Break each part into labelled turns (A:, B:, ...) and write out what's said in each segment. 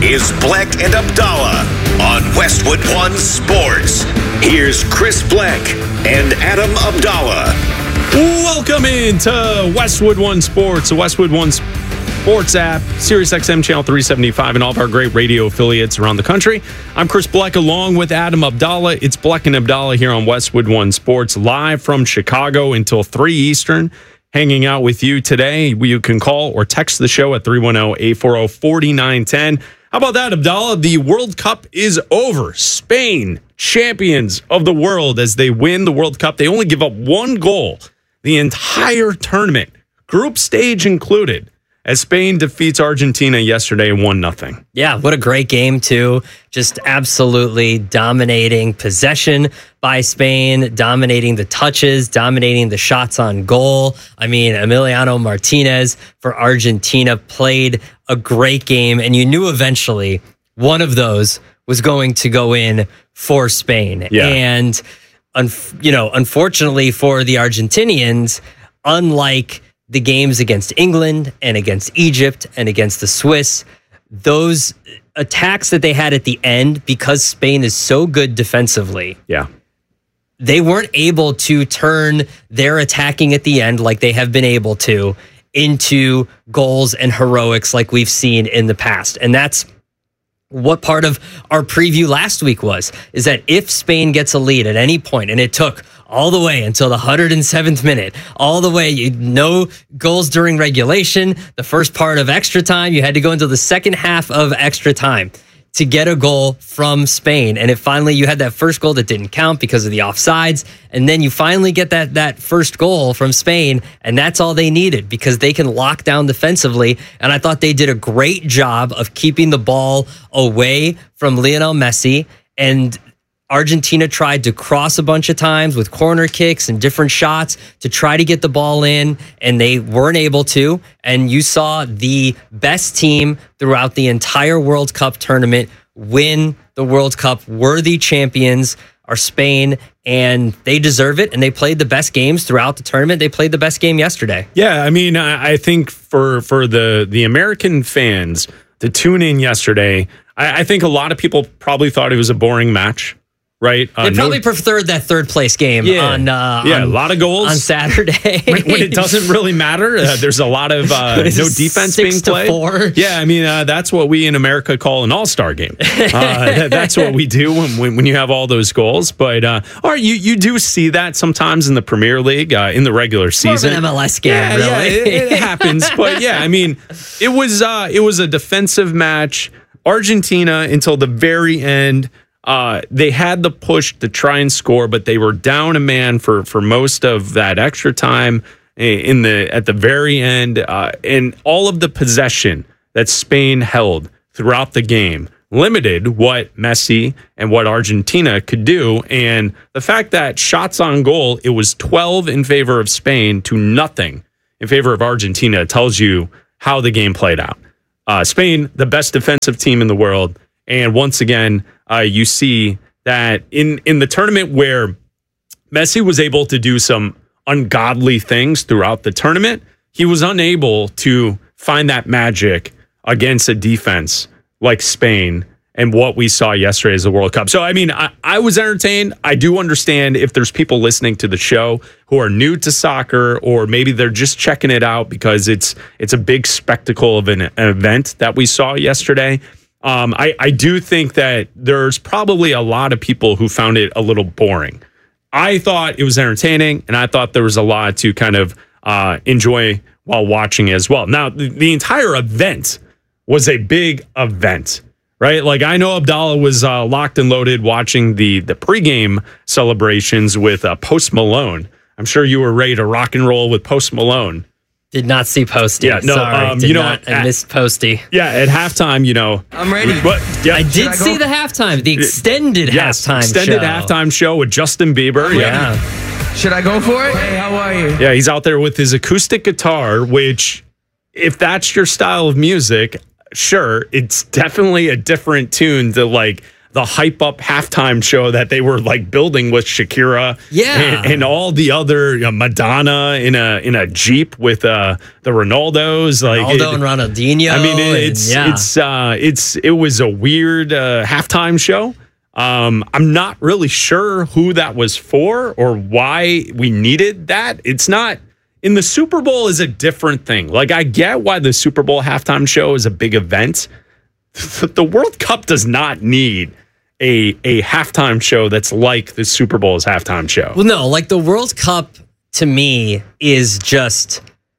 A: is Bleck and Abdallah on Westwood One Sports. Here's Chris Bleck and Adam Abdallah.
B: Welcome into Westwood One Sports, the Westwood One Sports app, SiriusXM Channel 375, and all of our great radio affiliates around the country. I'm Chris Bleck along with Adam Abdallah. It's Bleck and Abdallah here on Westwood One Sports, live from Chicago until 3 Eastern. Hanging out with you today. You can call or text the show at 310-840-4910. How about that, Abdallah? The World Cup is over. Spain, champions of the world as they win the World Cup. They only give up one goal the entire tournament, group stage included, as Spain defeats Argentina yesterday 1-0.
C: Yeah, what a great game, too. Just absolutely dominating possession by Spain, dominating the touches, dominating the shots on goal. I mean, Emiliano Martinez for Argentina played a great game, and you knew eventually one of those was going to go in for Spain.
B: Yeah.
C: And, unfortunately for the Argentinians, unlike the games against England and against Egypt and against the Swiss, those attacks that they had at the end, because Spain is so good defensively, they weren't able to turn their attacking at the end like they have been able to into goals and heroics like we've seen in the past. And that's what part of our preview last week was, is that if Spain gets a lead at any point, and it took all the way until the 107th minute, all the way, no goals during regulation, the first part of extra time, you had to go into the second half of extra time to get a goal from Spain. And you had that first goal that didn't count because of the offsides. And then you finally get that first goal from Spain. And that's all they needed, because they can lock down defensively. And I thought they did a great job of keeping the ball away from Lionel Messi. And Argentina tried to cross a bunch of times with corner kicks and different shots to try to get the ball in, and they weren't able to. And you saw the best team throughout the entire World Cup tournament win the World Cup. Worthy champions are Spain, and they deserve it. And they played the best games throughout the tournament. They played the best game yesterday.
B: Yeah, I mean, I think for the American fans to tune in yesterday, I think a lot of people probably thought it was a boring match. Right.
C: They probably preferred that third place game on
B: a lot of goals
C: on Saturday.
B: when it doesn't really matter. There's a lot of no defense being played.
C: 6-4.
B: Yeah, I mean, that's what we in America call an all-star game. That's what we do when you have all those goals. But you do see that sometimes in the Premier League in the regular season.
C: More of an MLS game,
B: really. Yeah, it happens. But yeah, I mean, it was a defensive match. Argentina until the very end. They had the push to try and score, but they were down a man for most of that extra time at the very end. And all of the possession that Spain held throughout the game limited what Messi and what Argentina could do. And the fact that shots on goal, it was 12 in favor of Spain to nothing in favor of Argentina, tells you how the game played out. Spain, the best defensive team in the world. And once again, you see that in the tournament where Messi was able to do some ungodly things throughout the tournament, he was unable to find that magic against a defense like Spain and what we saw yesterday as the World Cup. So, I mean, I was entertained. I do understand if there's people listening to the show who are new to soccer, or maybe they're just checking it out because it's a big spectacle of an event that we saw yesterday. I do think that there's probably a lot of people who found it a little boring. I thought it was entertaining, and I thought there was a lot to kind of enjoy while watching as well. Now, the entire event was a big event, right? Like, I know Abdallah was locked and loaded watching the pregame celebrations with Post Malone. I'm sure you were ready to rock and roll with Post Malone.
C: Did not see Posty.
B: Yeah, no,
C: sorry. I missed Posty.
B: Yeah, at halftime,
D: I'm ready.
B: But, yeah.
C: I did see the halftime, the extended
B: halftime show with Justin Bieber.
C: Yeah.
D: Should I go for it? Hey, how are you?
B: Yeah, he's out there with his acoustic guitar, which, if that's your style of music, sure, it's definitely a different tune to like the hype up halftime show that they were like building with Shakira, and all the other Madonna in a Jeep with the Ronaldos, like
C: Ronaldo and Ronaldinho.
B: I mean, it was a weird halftime show. I'm not really sure who that was for or why we needed that. It's not. In the Super Bowl is a different thing. Like, I get why the Super Bowl halftime show is a big event. The World Cup does not need a halftime show that's like the Super Bowl's halftime show.
C: Well, no, like the World Cup to me is just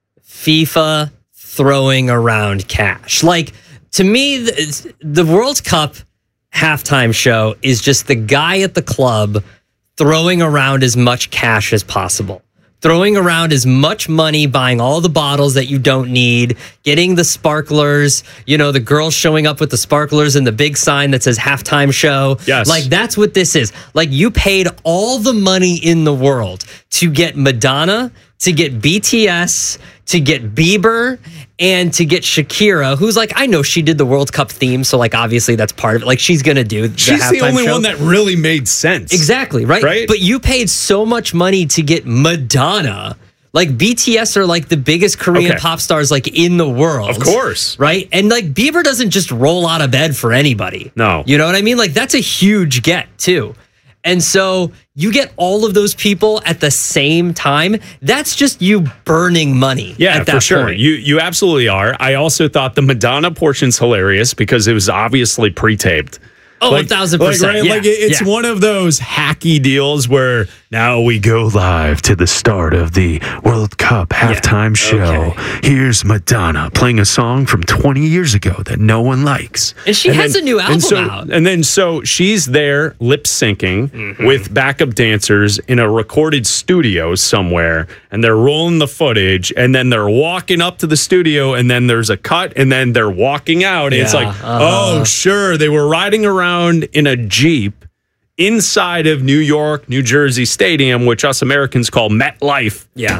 C: FIFA throwing around cash. Like, to me, the World Cup halftime show is just the guy at the club throwing around as much cash as possible. Throwing around as much money, buying all the bottles that you don't need, getting the sparklers, the girls showing up with the sparklers and the big sign that says halftime show.
B: Yes.
C: Like, that's what this is. Like, you paid all the money in the world to get Madonna, to get BTS, to get Bieber, and to get Shakira, who's like, I know she did the World Cup theme, so like obviously that's part of it. Like, she's gonna do the
B: She's the only
C: show.
B: one that really made sense.
C: Exactly, right? But you paid so much money to get Madonna. Like, BTS are like the biggest Korean pop stars like in the world.
B: Of course.
C: Right? And like Bieber doesn't just roll out of bed for anybody.
B: No.
C: You know what I mean? Like, that's a huge get too. And so you get all of those people at the same time. That's just you burning money.
B: Yeah,
C: at that
B: for sure.
C: point.
B: You absolutely are. I also thought the Madonna portion's hilarious because it was obviously pre-taped.
C: Oh, 1,000%.
B: Right?
C: Yeah.
B: Like it's one of those hacky deals where now we go live to the start of the World Cup halftime show.
C: Okay.
B: Here's Madonna playing a song from 20 years ago that no one likes.
C: And she has a new album out.
B: And then so she's there lip syncing with backup dancers in a recorded studio somewhere, and they're rolling the footage, and then they're walking up to the studio, and then there's a cut, and then they're walking out. And it's like, oh, sure, they were riding around in a Jeep inside of New York, New Jersey Stadium, which us Americans call MetLife.
C: Yeah.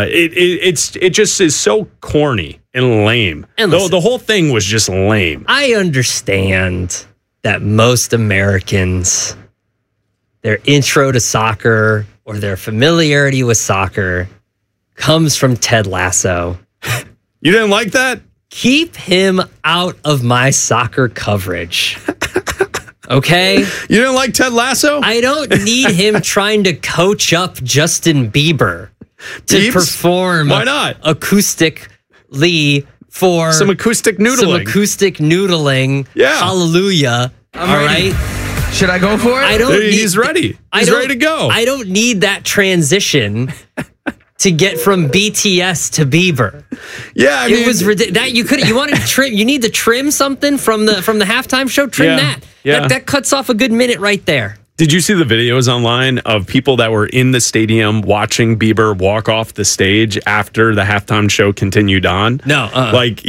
B: It just is so corny and lame.
C: And
B: Though the whole thing was just lame.
C: I understand that most Americans, their intro to soccer or their familiarity with soccer comes from Ted Lasso.
B: You didn't like that?
C: Keep him out of my soccer coverage. Okay?
B: You didn't like Ted Lasso?
C: I don't need him trying to coach up Justin Bieber to perform
B: Why not?
C: acoustically for
B: Some acoustic noodling.
C: Some acoustic noodling.
B: Yeah.
C: Hallelujah.
D: I'm
C: All
D: ready.
C: right?
D: Should I go for it?
C: I don't need,
B: He's ready. He's ready to go.
C: I don't need that transition to get from BTS to Bieber.
B: Yeah, I mean,
C: It was that you could you wanted to trim. You need to trim something from the halftime show. Trim that.
B: Yeah.
C: That cuts off a good minute right there.
B: Did you see the videos online of people that were in the stadium watching Bieber walk off the stage after the halftime show continued on?
C: No,
B: like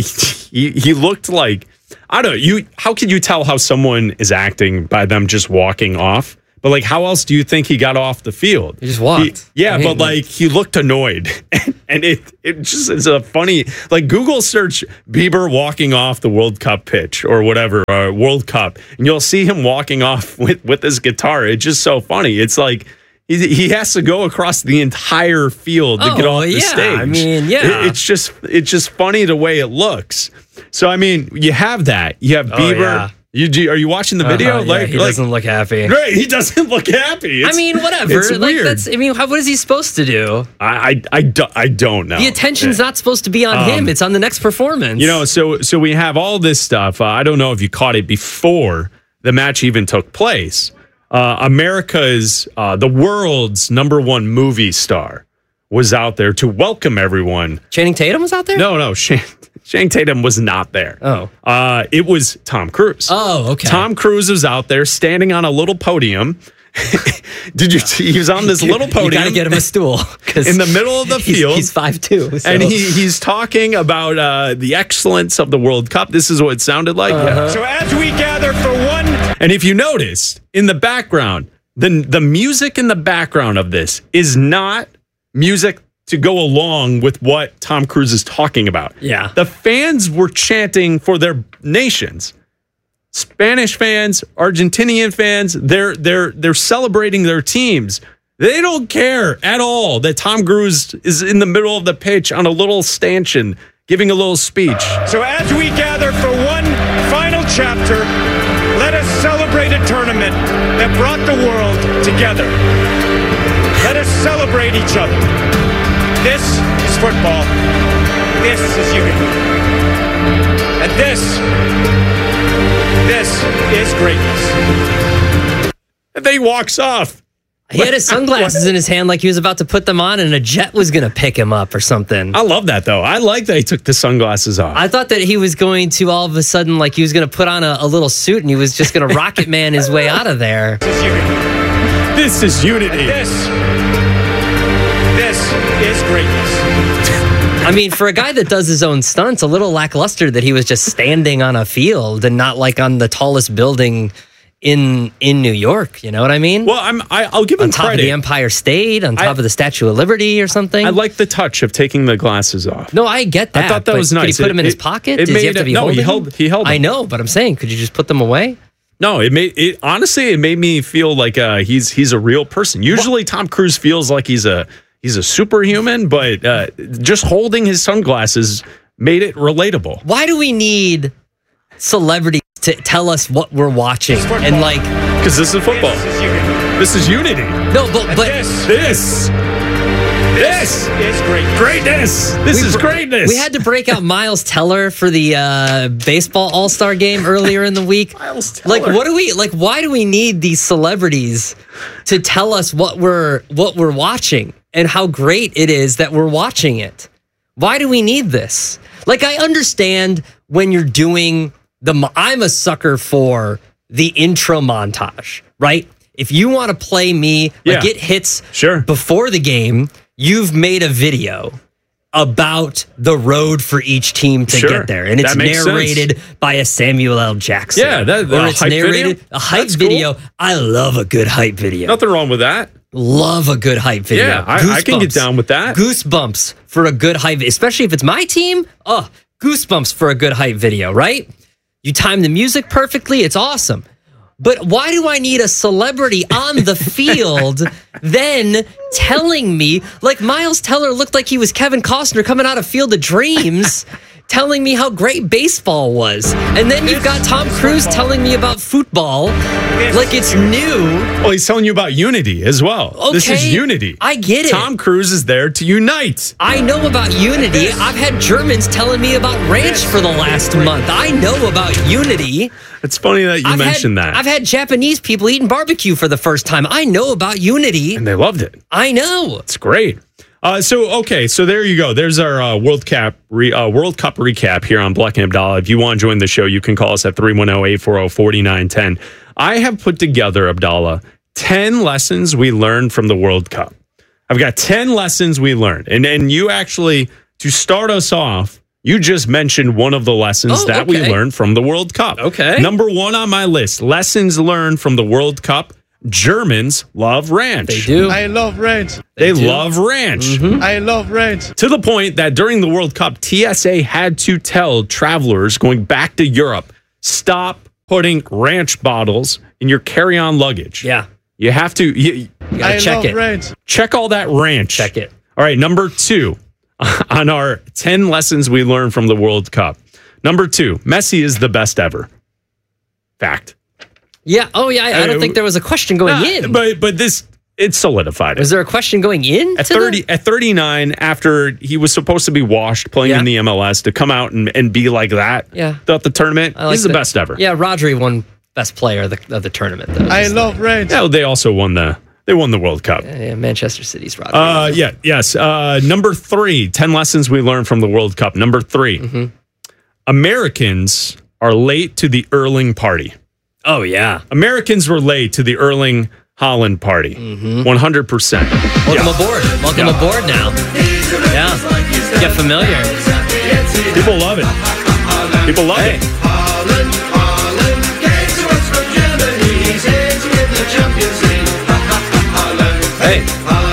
B: he looked like, I don't know. How can you tell how someone is acting by them just walking off? But like, how else do you think he got off the field?
C: He just walked.
B: But like he looked annoyed, and it just is a funny, like, Google search Bieber walking off the World Cup pitch or whatever, World Cup, and you'll see him walking off with his guitar. It's just so funny. It's like he has to go across the entire field to get off the stage.
C: I mean, yeah.
B: It's just funny the way it looks. So I mean, you have that. You have Bieber.
C: Yeah.
B: Are you watching the video?
C: He doesn't look happy.
B: Right, he doesn't look happy.
C: I mean, whatever.
B: It's
C: like
B: weird.
C: what is he supposed to do?
B: I don't know.
C: The attention's not supposed to be on him. It's on the next performance.
B: So we have all this stuff. I don't know if you caught it before the match even took place. America's, the world's #1 movie star was out there to welcome everyone.
C: Channing Tatum was out there?
B: No, Channing Tatum was not there.
C: Oh.
B: It was Tom Cruise.
C: Oh, okay.
B: Tom Cruise was out there standing on a little podium. Did you see? He was on this little podium.
C: You gotta get him a stool.
B: In the middle of the field.
C: He's 5'2". So.
B: And he's talking about the excellence of the World Cup. This is what it sounded like.
E: So as we gather for one...
B: And if you noticed, in the background, the music in the background of this is not music to go along with what Tom Cruise is talking about.
C: Yeah.
B: The fans were chanting for their nations. Spanish fans, Argentinian fans, they're celebrating their teams. They don't care at all that Tom Cruise is in the middle of the pitch on a little stanchion giving a little speech.
E: So as we gather for one final chapter, let us celebrate a tournament that brought the world together. Let us celebrate each other. This is football. This is unity. And this is greatness.
B: And then he walks off.
C: He had his sunglasses in his hand like he was about to put them on and a jet was going to pick him up or something.
B: I love that, though. I like that he took the sunglasses off.
C: I thought that he was going to all of a sudden, like he was going to put on a little suit and he was just going to rocket man his way out of there.
E: This is unity.
B: This is unity.
E: And this is greatness.
C: I mean, for a guy that does his own stunts, a little lackluster that he was just standing on a field and not like on the tallest building in New York. You know what I mean?
B: Well, I'll give him
C: on top
B: credit.
C: of the Empire State, on top of the Statue of Liberty or something.
B: I like the touch of taking the glasses off.
C: No, I get that.
B: I thought that
C: but
B: was nice.
C: Could he put them in his pocket? Does he have to be holding them?
B: He held them.
C: I know, but I'm saying, could you just put them away?
B: No, honestly, it made me feel like he's a real person. Usually, Tom Cruise feels like he's a superhuman, but just holding his sunglasses made it relatable.
C: Why do we need celebrities to tell us what we're watching? And like,
B: because this is football. This is unity.
C: No, but
B: this
E: is
B: greatness. This is greatness.
C: We had to break out Miles Teller for the baseball All-Star game earlier in the week.
B: Miles Teller.
C: Like, why do we need these celebrities to tell us what we're watching and how great it is that we're watching it? Why do we need this? Like, I understand when you're doing I'm a sucker for the intro montage, right? If you want to play me, like get hits before the game, you've made a video about the road for each team to get there. And it's narrated by a Samuel L. Jackson.
B: Yeah,
C: or it's narrated a hype video. Cool. I love a good hype video.
B: Nothing wrong with that.
C: Love a good hype video.
B: Yeah, I can get down with that.
C: Goosebumps for a good hype, especially if it's my team. Oh, goosebumps for a good hype video, right? You time the music perfectly. It's awesome. But why do I need a celebrity on the field then telling me, like Miles Teller looked like he was Kevin Costner coming out of Field of Dreams, telling me how great baseball was. And then you've got Tom Cruise telling me about football like it's new.
B: Well, he's telling you about unity as well.
C: Okay,
B: this is unity.
C: I get it.
B: Tom Cruise is there to unite.
C: I know about unity. I've had Germans telling me about ranch for the last month. I know about unity.
B: It's funny that you mentioned that.
C: I've had Japanese people eating barbecue for the first time. I know about unity.
B: And they loved it.
C: I know.
B: It's great. So there you go. There's our World Cup recap here on Bleck and Abdallah. If you want to join the show, you can call us at 310-840-4910. I have put together, Abdallah, 10 lessons we learned from the World Cup. I've got 10 lessons we learned. And you actually, to start us off, you just mentioned one of the lessons that we learned from the World Cup.
C: Okay.
B: Number one on my list, lessons learned from the World Cup. Germans love ranch.
C: They do.
D: I love ranch.
B: They love ranch.
C: Mm-hmm.
D: I love ranch.
B: To the point that during the World Cup, TSA had to tell travelers going back to Europe, stop putting ranch bottles in your carry-on luggage.
C: Yeah.
B: You have to. You
C: gotta check it.
D: Ranch.
B: Check all that ranch.
C: Check it.
B: All right, number 2 on our 10 lessons we learned from the World Cup. Number 2, Messi is the best ever. Fact.
C: Yeah. Oh, yeah. I don't think there was a question going in.
B: But this, it solidified it.
C: Was there a question going in?
B: At 39, after he was supposed to be washed playing in the MLS, to come out and be like that throughout the tournament, he's the best ever.
C: Yeah, Rodri won best player of the tournament. Though.
D: I love ranch.
B: Yeah, they also won the World Cup.
C: Yeah, Manchester City's Rodri.
B: Yes. Number 3, 10 lessons we learned from the World Cup. Number 3, Americans are late to the Erling party.
C: Oh, yeah.
B: Americans were late to the Erling Haaland party. 100%.
C: Welcome aboard. Welcome aboard now. Yeah. Get familiar.
B: People love it. People love it.
C: Hey.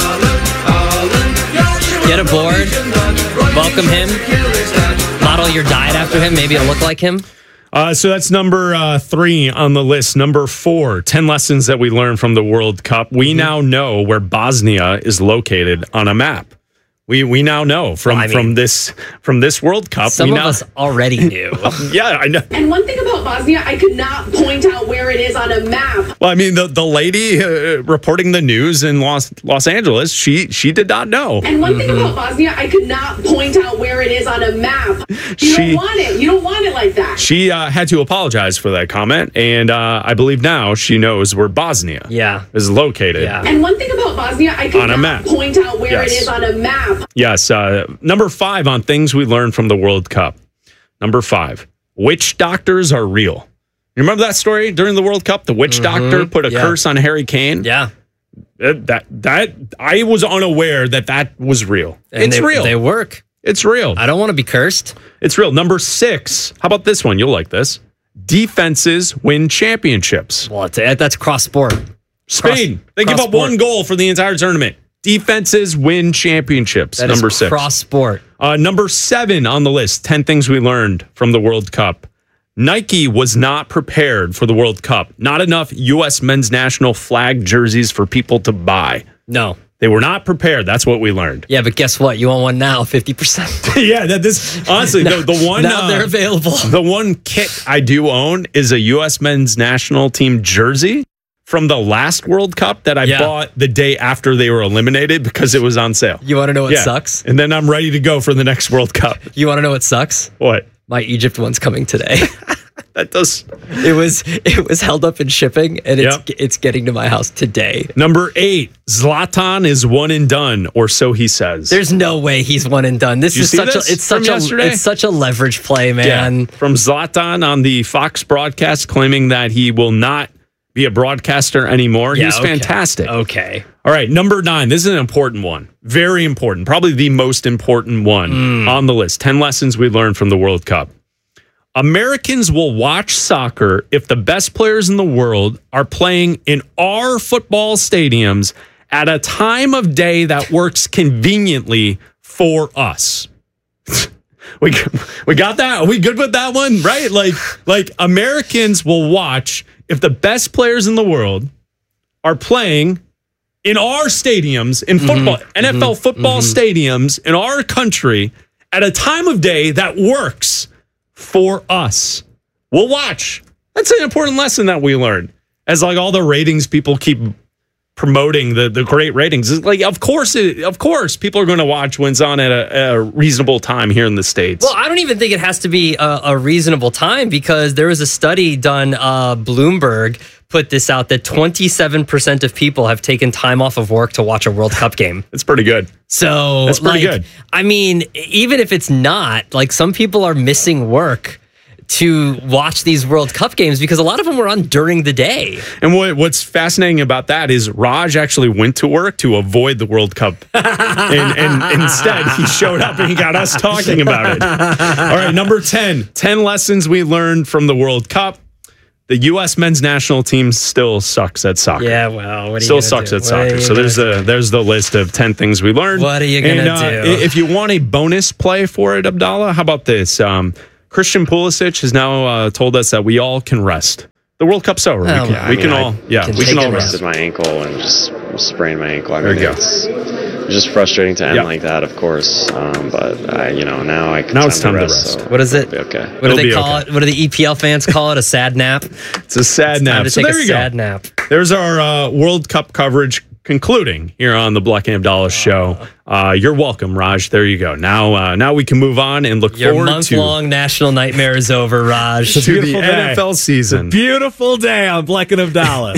C: Get aboard. Welcome him. Model your diet after him. Maybe it'll look like him.
B: So that's number 3 on the list. Number 4, 10 lessons that we learned from the World Cup. We now know where Bosnia is located on a map. We now know from this World Cup.
C: Some of us already knew.
B: Yeah, I know.
F: And one thing about Bosnia, I could not point out where it is on a map.
B: Well, I mean, the lady reporting the news in Los Angeles, she did not know.
F: And one thing about Bosnia, I could not point out where it is on a map. You don't want it. You don't want it like that.
B: She had to apologize for that comment, and I believe now she knows where Bosnia is located.
C: Yeah.
F: And one thing about Bosnia, I could
B: On a map.
F: not point out where it is on a map.
B: Yes. Number 5 on things we learned from the World Cup. Number 5, witch doctors are real. You remember that story during the World Cup? The witch doctor put a curse on Harry Kane.
C: Yeah.
B: That I was unaware that was real.
C: And
B: it's real.
C: They work.
B: It's real.
C: I don't want to be cursed.
B: It's real. Number 6. How about this one? You'll like this. Defenses win championships.
C: Well, that's cross sport.
B: Spain. They give up 1 goal for the entire tournament. Defenses win championships.
C: That
B: number
C: is
B: 6.
C: Cross sport.
B: Number 7 on the list. 10 things we learned from the World Cup. Nike was not prepared for the World Cup. Not enough U.S. men's national flag jerseys for people to buy.
C: No.
B: They were not prepared. That's what we learned.
C: Yeah, but guess what? You want one now, 50%.
B: Yeah, this honestly, the one
C: now they're available.
B: The one kit I do own is a U.S. men's national team jersey from the last World Cup that I bought the day after they were eliminated because it was on sale.
C: You want to know what sucks?
B: And then I'm ready to go for the next World Cup.
C: You want to know what sucks?
B: What?
C: My Egypt one's coming today.
B: That does.
C: It was held up in shipping, and it's getting to my house today.
B: Number 8, Zlatan is one and done, or so he says.
C: There's no way he's one and done. It's such a leverage play, man.
B: Yeah. From Zlatan on the Fox broadcast, claiming that he will not be a broadcaster anymore. He's fantastic.
C: Okay.
B: All right, number 9. This is an important one. Very important. Probably the most important one on the list. 10 lessons we learned from the World Cup. Americans will watch soccer if the best players in the world are playing in our football stadiums at a time of day that works conveniently for us. We got that? Are we good with that one? Right? Like Americans will watch if the best players in the world are playing in our stadiums, in football, NFL football stadiums in our country at a time of day that works for us. We'll watch. That's an important lesson that we learned. As like all the ratings people keep promoting, the great ratings. It's like, of course, people are going to watch when it's on at a reasonable time here in the States.
C: Well, I don't even think it has to be a reasonable time because there was a study done, Bloomberg put this out, that 27% of people have taken time off of work to watch a World Cup game.
B: That's pretty good.
C: So
B: that's pretty good.
C: I mean, even if it's not, like some people are missing work to watch these World Cup games because a lot of them were on during the day.
B: And what's fascinating about that is Raj actually went to work to avoid the World Cup. and instead, he showed up and he got us talking about it. All right, number 10. 10 lessons we learned from the World Cup. The U.S. men's national team still sucks at soccer.
C: Yeah, well, what are you
B: still sucks at soccer. So there's the list of 10 things we learned.
C: What are you going to do?
B: If you want a bonus play for it, Abdallah, how about this? Christian Pulisic has now told us that we all can rest. The World Cup's over. We can all rest.
G: My ankle and just sprained my ankle.
B: There you go.
G: It's just frustrating to end like that, of course. But now
B: it's time to rest.
G: So
C: what is it?
G: Okay.
C: What do they call it? What do the EPL fans call it? A sad nap.
B: It's a sad nap.
C: Time to take a sad nap.
B: There's our World Cup coverage concluding here on the Black and Abdallah show. You're welcome, Raj. There you go. Now we can move on and look
C: Your
B: forward to
C: month-long national nightmare is over, Raj.
B: to the NFL season.
H: Beautiful day on Black and Abdallah.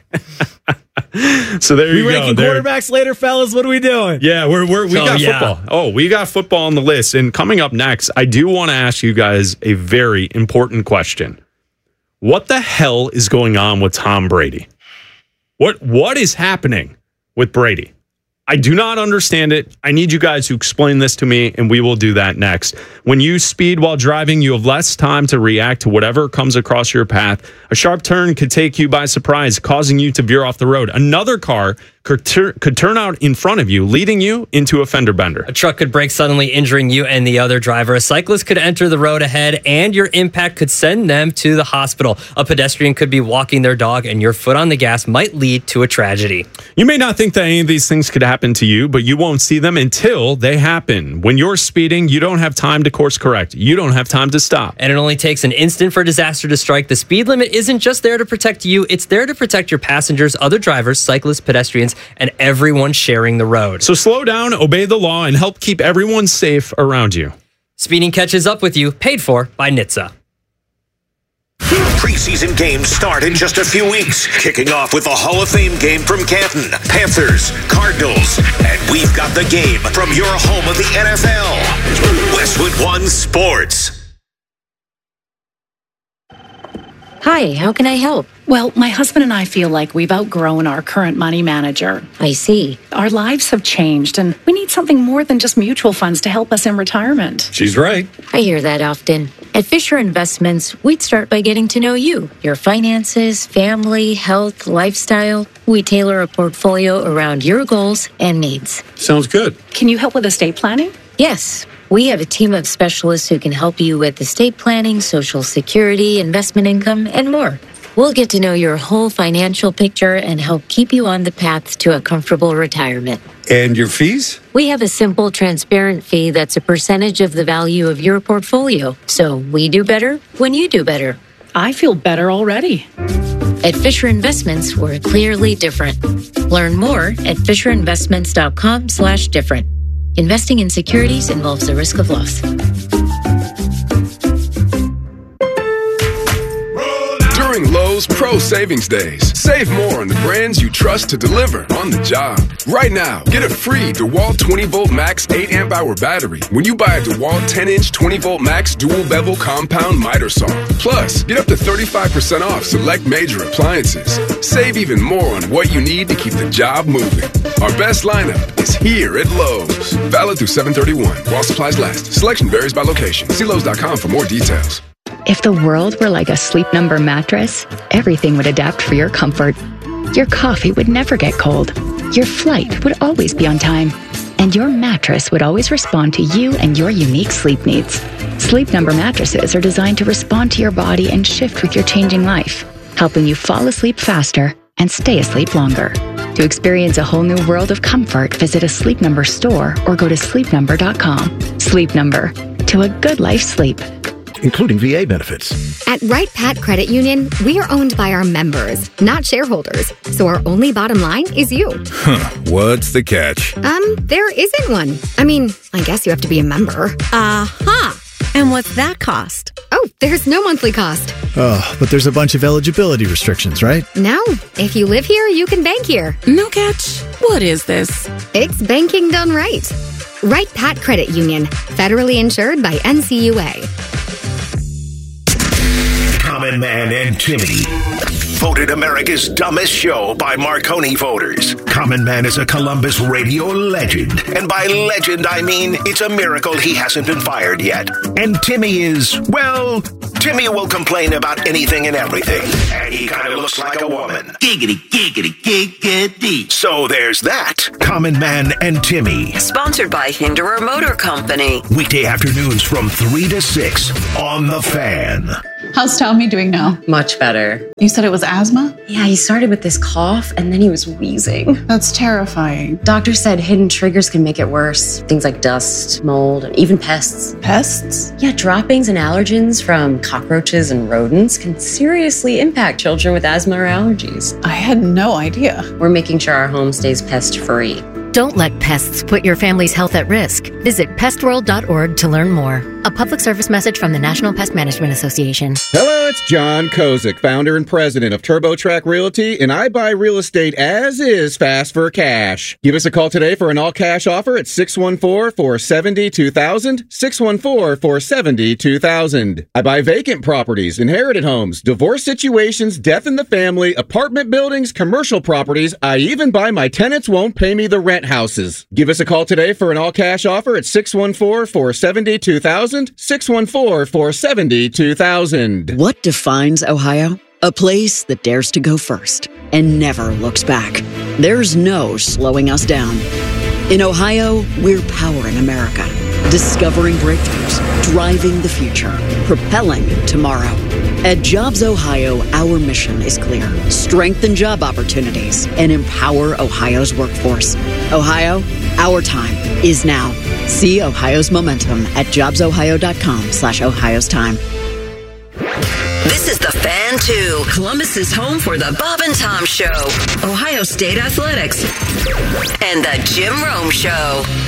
B: So there you go.
H: We ranking quarterbacks later, fellas. What are we doing?
B: Yeah, we got football. Oh, we got football on the list. And coming up next, I do want to ask you guys a very important question. What the hell is going on with Tom Brady? What is happening with Brady? I do not understand it. I need you guys to explain this to me, and we will do that next. When you speed while driving, you have less time to react to whatever comes across your path. A sharp turn could take you by surprise, causing you to veer off the road. Another car could turn out in front of you, leading you into a fender bender.
C: A truck could brake suddenly, injuring you and the other driver. A cyclist could enter the road ahead, and your impact could send them to the hospital. A pedestrian could be walking their dog, and your foot on the gas might lead to a tragedy.
B: You may not think that any of these things could happen to you, but you won't see them until they happen. When you're speeding, you don't have time to course correct. You don't have time to stop.
C: And it only takes an instant for disaster to strike. The speed limit isn't just there to protect you, it's there to protect your passengers, other drivers, cyclists, pedestrians, and everyone sharing the road.
B: So slow down, obey the law, and help keep everyone safe around you.
C: Speeding catches up with you, paid for by NHTSA.
A: Preseason games start in just a few weeks, kicking off with the Hall of Fame game from Canton, Panthers, Cardinals, and we've got the game from your home of the NFL, Westwood One Sports.
I: Hi, how can I help?
J: Well, my husband and I feel like we've outgrown our current money manager.
I: I see.
J: Our lives have changed, and we need something more than just mutual funds to help us in retirement.
B: She's right.
I: I hear that often. At Fisher Investments, we'd start by getting to know you, your finances, family, health, lifestyle. We tailor a portfolio around your goals and needs.
B: Sounds good.
J: Can you help with estate planning?
I: Yes. We have a team of specialists who can help you with estate planning, Social Security, investment income, and more. We'll get to know your whole financial picture and help keep you on the path to a comfortable retirement.
K: And your fees?
I: We have a simple, transparent fee that's a percentage of the value of your portfolio. So we do better when you do better.
J: I feel better already.
I: At Fisher Investments, we're clearly different. Learn more at fisherinvestments.com/different. Investing in securities involves the risk of loss.
L: During Lowe's Pro Savings Days, save more on the brands you trust to deliver on the job. Right now, get a free DeWalt 20-volt max 8-amp-hour battery when you buy a DeWalt 10-inch 20-volt max dual bevel compound miter saw. Plus, get up to 35% off select major appliances. Save even more on what you need to keep the job moving. Our best lineup is here at Lowe's. Valid through 7/31 while supplies last. Selection varies by location. See Lowe's.com for more details.
M: If the world were like a Sleep Number mattress, everything would adapt for your comfort. Your coffee would never get cold. Your flight would always be on time. And your mattress would always respond to you and your unique sleep needs. Sleep Number mattresses are designed to respond to your body and shift with your changing life, helping you fall asleep faster and stay asleep longer. To experience a whole new world of comfort, visit a Sleep Number store or go to sleepnumber.com. Sleep Number. To a good life sleep.
N: Including VA benefits.
O: At Wright Pat Credit Union, we are owned by our members, not shareholders. So our only bottom line is you.
N: What's the catch?
O: There isn't one. I mean, I guess you have to be a member.
P: Aha! And what's that cost?
O: Oh, there's no monthly cost.
Q: Oh, but there's a bunch of eligibility restrictions, right?
O: No. If you live here, you can bank here.
P: No catch. What is this?
O: It's banking done right. Wright Pat Credit Union, federally insured by NCUA.
A: Common Man and Timmy. Voted America's dumbest show by Marconi voters. Common Man is a Columbus radio legend. And by legend, I mean it's a miracle he hasn't been fired yet. And Timmy is, well, Timmy will complain about anything and everything. And he kind of looks like a woman. Giggity, giggity, giggity. So there's that. Common Man and Timmy.
R: Sponsored by Hinderer Motor Company.
A: Weekday afternoons from 3 to 6 on The Fan.
S: How's Tommy doing now?
T: Much better.
S: You said it was asthma?
T: Yeah, he started with this cough and then he was wheezing.
S: That's terrifying.
T: Doctor said hidden triggers can make it worse. Things like dust, mold, and even pests.
S: Pests?
T: Yeah, droppings and allergens from cockroaches and rodents can seriously impact children with asthma or allergies.
S: I had no idea.
T: We're making sure our home stays pest-free.
U: Don't let pests put your family's health at risk. Visit pestworld.org to learn more. A public service message from the National Pest Management Association.
V: Hello, it's John Kozik, founder and president of TurboTrack Realty, and I buy real estate as is fast for cash. Give us a call today for an all-cash offer at 614-470-2000, 614-470-2000. I buy vacant properties, inherited homes, divorce situations, death in the family, apartment buildings, commercial properties. I even buy my tenants won't pay me the rent houses. Give us a call today for an all-cash offer at 614-470-2000, 614-470-2000.
W: What defines Ohio? A place that dares to go first and never looks back.
E: There's no slowing us down. In Ohio, we're powering America, discovering breakthroughs, driving the future, propelling tomorrow. At Jobs Ohio, our mission is clear. Strengthen job opportunities and empower Ohio's workforce. Ohio, our time is now. See Ohio's momentum at jobsohio.com/Ohio's time.
R: This is the Fan 2, Columbus's home for the Bob and Tom Show, Ohio State Athletics, and the Jim Rome Show.